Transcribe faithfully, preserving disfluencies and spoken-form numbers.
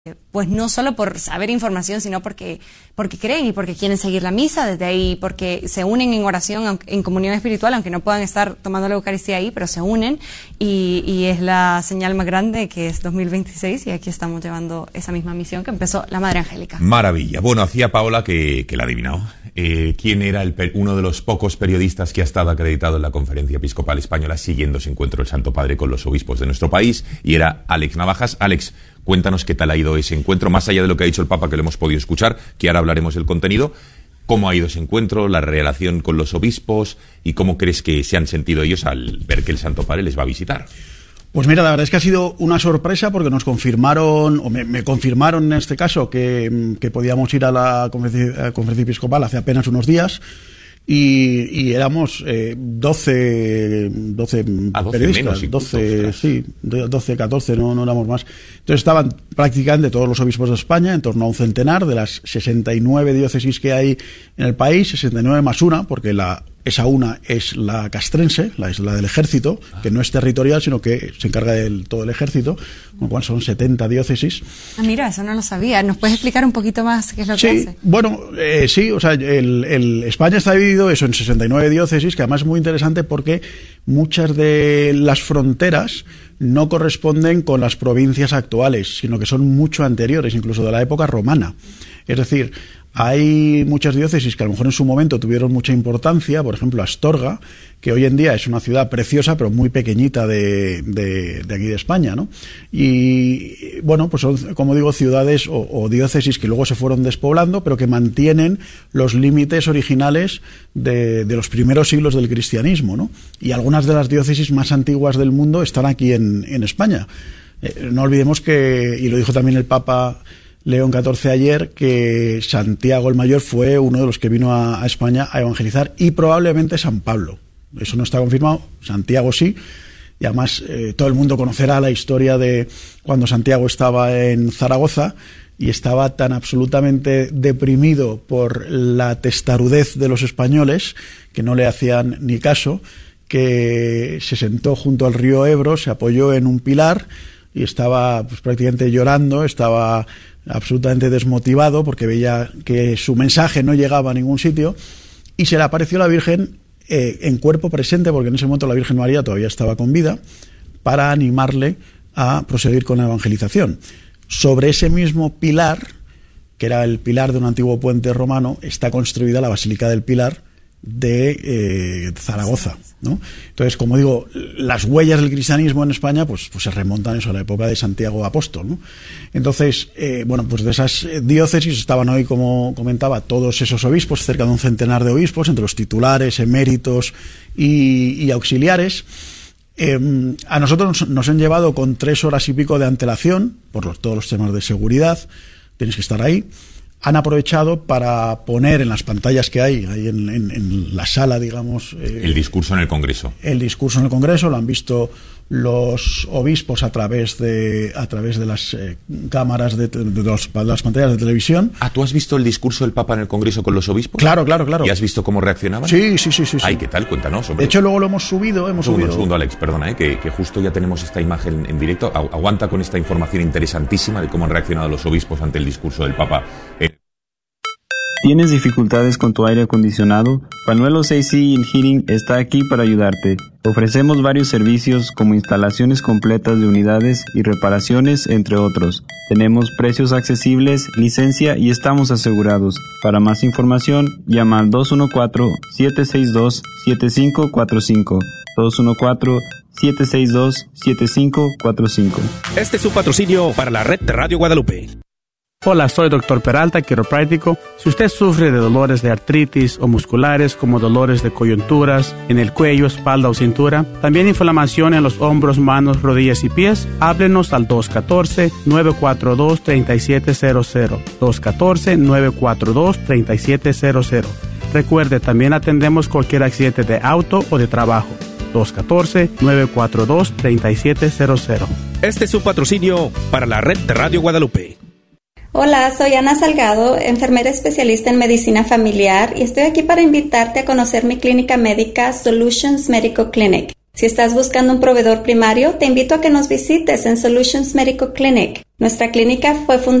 Pues no solo por saber información, sino porque, porque creen y porque quieren seguir la misa desde ahí, porque se unen en oración, en comunión espiritual, aunque no puedan estar tomando la Eucaristía ahí, pero se unen y, y es la señal más grande que es dos mil veintiséis y aquí estamos llevando esa misma misión que empezó la Madre Angélica. Maravilla. Bueno, hacía Paola que, que la ha adivinado. Eh, ¿Quién era el, uno de los pocos periodistas que ha estado acreditado en la Conferencia Episcopal Española siguiendo ese encuentro del Santo Padre con los obispos de nuestro país? Y era Alex Navajas. Alex, cuéntanos qué tal ha ido ese encuentro, más allá de lo que ha dicho el Papa, que lo hemos podido escuchar, que ahora hablaremos del contenido. ¿Cómo ha ido ese encuentro, la relación con los obispos y cómo crees que se han sentido ellos al ver que el Santo Padre les va a visitar? Pues mira, la verdad es que ha sido una sorpresa porque nos confirmaron, o me, me confirmaron en este caso, que, que podíamos ir a la conferencia, a la conferencia episcopal hace apenas unos días. Y, y éramos eh, doce, doce ah, doce periodistas, menos, doce, sí, doce, catorce, no, no éramos más. Entonces estaban prácticamente todos los obispos de España, en torno a un centenar, de las sesenta y nueve diócesis que hay en el país, sesenta y nueve más una, porque la esa una es la castrense, la es la del ejército, que no es territorial, sino que se encarga de todo el ejército, con lo cual son setenta diócesis. Ah, mira, eso no lo sabía. ¿Nos puedes explicar un poquito más qué es lo sí, que hace? Bueno, eh, sí, o sea, el, el España está dividido eso en sesenta y nueve diócesis, que además es muy interesante porque muchas de las fronteras no corresponden con las provincias actuales, sino que son mucho anteriores, incluso de la época romana. Es decir, hay muchas diócesis que a lo mejor en su momento tuvieron mucha importancia, por ejemplo Astorga, que hoy en día es una ciudad preciosa pero muy pequeñita de, de, de aquí de España, ¿no? Y bueno, pues son, como digo, ciudades o, o diócesis que luego se fueron despoblando, pero que mantienen los límites originales de, de los primeros siglos del cristianismo, ¿no? Y algunas de las diócesis más antiguas del mundo están aquí en, en España. Eh, no olvidemos que, y lo dijo también el Papa León catorce ayer, que Santiago el Mayor fue uno de los que vino a, a España a evangelizar, y probablemente San Pablo. Eso no está confirmado, Santiago sí, y además eh, todo el mundo conocerá la historia de cuando Santiago estaba en Zaragoza y estaba tan absolutamente deprimido por la testarudez de los españoles, que no le hacían ni caso, que se sentó junto al río Ebro, se apoyó en un pilar y estaba pues, prácticamente llorando, estaba absolutamente desmotivado porque veía que su mensaje no llegaba a ningún sitio, y se le apareció la Virgen eh, en cuerpo presente, porque en ese momento la Virgen María todavía estaba con vida, para animarle a proseguir con la evangelización. Sobre ese mismo pilar, que era el pilar de un antiguo puente romano, está construida la Basílica del Pilar de eh, Zaragoza, ¿no? Entonces, como digo, las huellas del cristianismo en España pues, pues se remontan eso a la época de Santiago Apóstol, ¿no? Entonces, eh, bueno, pues de esas diócesis estaban hoy, como comentaba, todos esos obispos, cerca de un centenar de obispos, entre los titulares, eméritos y, y auxiliares. Eh, a nosotros nos, nos han llevado con tres horas y pico de antelación, por los, todos los temas de seguridad, tienes que estar ahí. Han aprovechado para poner en las pantallas que hay, ahí en, en, en la sala, digamos... Eh, el discurso en el Congreso. El discurso en el Congreso, lo han visto los obispos a través de a través de las eh, cámaras de, de, de, los, de las pantallas de televisión. Ah, ¿tú has visto el discurso del Papa en el Congreso con los obispos? Claro, claro, claro. ¿Y has visto cómo reaccionaban? Sí, sí, sí, sí. Ay, sí. ¿qué tal? Cuéntanos, hombre. De hecho, luego lo hemos subido, hemos un segundo, subido... Un segundo, Alex, perdona, eh, que, que justo ya tenemos esta imagen en directo. Aguanta con esta información interesantísima de cómo han reaccionado los obispos ante el discurso del Papa. Eh, ¿Tienes dificultades con tu aire acondicionado? Panuelos A C and Heating está aquí para ayudarte. Ofrecemos varios servicios como instalaciones completas de unidades y reparaciones, entre otros. Tenemos precios accesibles, licencia y estamos asegurados. Para más información, llama al dos uno cuatro, siete seis dos, siete cinco cuatro cinco. dos uno cuatro, siete seis dos, siete cinco cuatro cinco. Este es un patrocinio para la red de Radio Guadalupe. Hola, soy doctor Peralta, quiropráctico. Si usted sufre de dolores de artritis o musculares como dolores de coyunturas en el cuello, espalda o cintura, también inflamación en los hombros, manos, rodillas y pies, háblenos al dos uno cuatro, nueve cuatro dos, tres siete cero cero. dos uno cuatro, nueve cuatro dos, tres siete cero cero. Recuerde, también atendemos cualquier accidente de auto o de trabajo. dos uno cuatro, nueve cuatro dos, tres siete cero cero. Este es un patrocinio para la red de Radio Guadalupe. Hola, soy Ana Salgado, enfermera especialista en medicina familiar, y estoy aquí para invitarte a conocer mi clínica médica Solutions Medical Clinic. Si estás buscando un proveedor primario, te invito a que nos visites en Solutions Medical Clinic. Nuestra clínica fue fundada